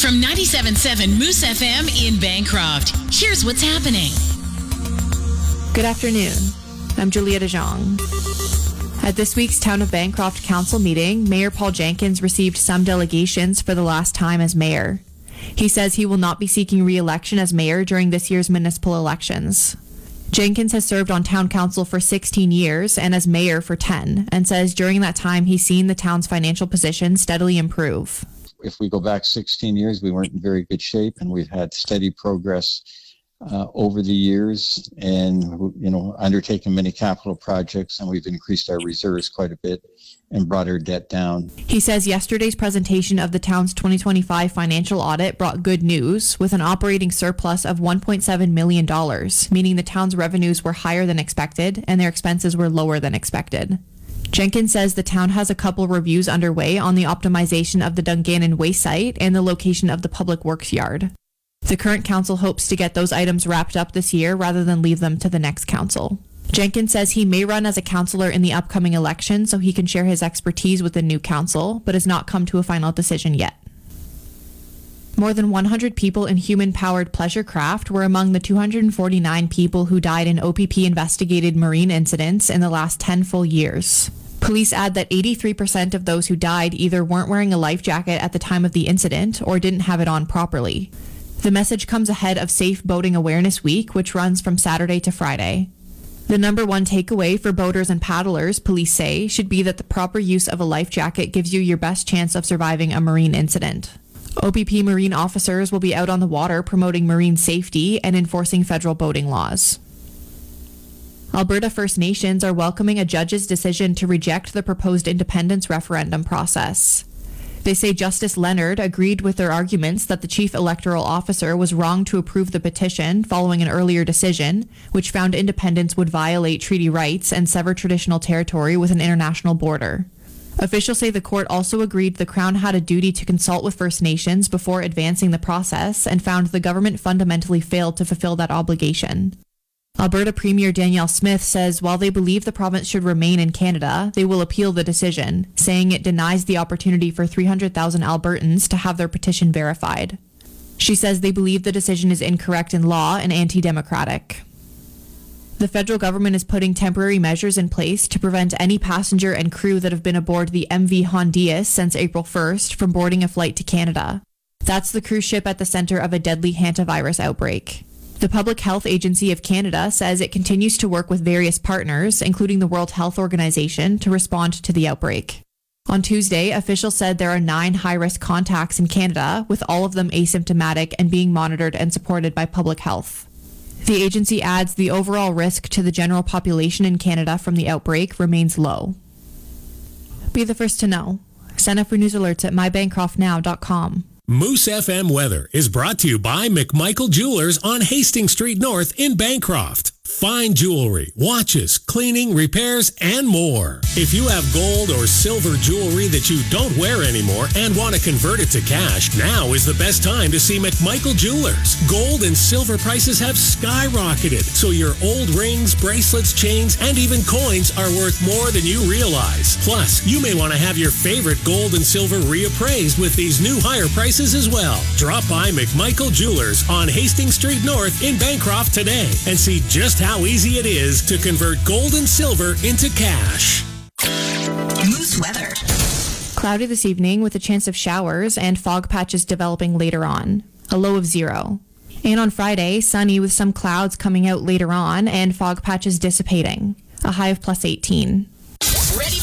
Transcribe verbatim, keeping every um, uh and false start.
From ninety-seven point seven Moose F M in Bancroft, here's what's happening. Good afternoon. I'm Julia DeJong. At this week's Town of Bancroft Council meeting, Mayor Paul Jenkins received some delegations for the last time as mayor. He says he will not be seeking re-election as mayor during this year's municipal elections. Jenkins has served on town council for sixteen years and as mayor for ten, and says during that time he's seen the town's financial position steadily improve. If we go back sixteen years, we weren't in very good shape, and we've had steady progress uh, over the years, and you know, undertaken many capital projects, and we've increased our reserves quite a bit and brought our debt down. He says yesterday's presentation of the town's twenty twenty-five financial audit brought good news, with an operating surplus of one point seven million dollars, meaning the town's revenues were higher than expected and their expenses were lower than expected. Jenkins says the town has a couple reviews underway on the optimization of the Dungannon waste site and the location of the public works yard. The current council hopes to get those items wrapped up this year rather than leave them to the next council. Jenkins says he may run as a councillor in the upcoming election so he can share his expertise with the new council, but has not come to a final decision yet. More than one hundred people in human-powered pleasure craft were among the two hundred forty-nine people who died in O P P-investigated marine incidents in the last ten full years. Police add that eighty-three percent of those who died either weren't wearing a life jacket at the time of the incident or didn't have it on properly. The message comes ahead of Safe Boating Awareness Week, which runs from Saturday to Friday. The number one takeaway for boaters and paddlers, police say, should be that the proper use of a life jacket gives you your best chance of surviving a marine incident. O P P marine officers will be out on the water promoting marine safety and enforcing federal boating laws. Alberta First Nations are welcoming a judge's decision to reject the proposed independence referendum process. They say Justice Leonard agreed with their arguments that the chief electoral officer was wrong to approve the petition following an earlier decision, which found independence would violate treaty rights and sever traditional territory with an international border. Officials say the court also agreed the Crown had a duty to consult with First Nations before advancing the process and found the government fundamentally failed to fulfill that obligation. Alberta Premier Danielle Smith says while they believe the province should remain in Canada, they will appeal the decision, saying it denies the opportunity for three hundred thousand Albertans to have their petition verified. She says they believe the decision is incorrect in law and anti-democratic. The federal government is putting temporary measures in place to prevent any passenger and crew that have been aboard the M V Hondias since April first from boarding a flight to Canada. That's the cruise ship at the center of a deadly hantavirus outbreak. The Public Health Agency of Canada says it continues to work with various partners, including the World Health Organization, to respond to the outbreak. On Tuesday, officials said there are nine high-risk contacts in Canada, with all of them asymptomatic and being monitored and supported by public health. The agency adds the overall risk to the general population in Canada from the outbreak remains low. Be the first to know. Sign up for news alerts at my bancroft now dot com. Moose F M weather is brought to you by McMichael Jewelers on Hastings Street North in Bancroft. Fine jewelry, watches, cleaning, repairs, and more. If you have gold or silver jewelry that you don't wear anymore and want to convert it to cash, now is the best time to see McMichael Jewelers. Gold and silver prices have skyrocketed, so your old rings, bracelets, chains, and even coins are worth more than you realize. Plus, you may want to have your favorite gold and silver reappraised with these new higher prices as well. Drop by McMichael Jewelers on Hastings Street North in Bancroft today and see just how easy it is to convert gold and silver into cash. Moose weather. Cloudy this evening with a chance of showers and fog patches developing later on. A low of zero. And on Friday, sunny with some clouds coming out later on and fog patches dissipating. A high of plus eighteen.